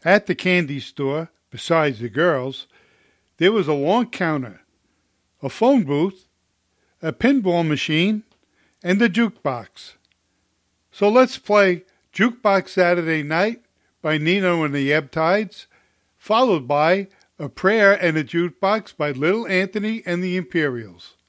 At the candy store, besides the girls, there was a long counter, a phone booth, a pinball machine, and a jukebox. So let's play Jukebox Saturday Night by Nino and the Ebb Tides, followed by A Prayer and a Jukebox by Little Anthony and the Imperials.